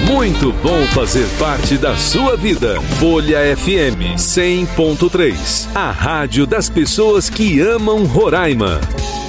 Muito bom fazer parte da sua vida. Folha FM 100.3, a rádio das pessoas que amam Roraima.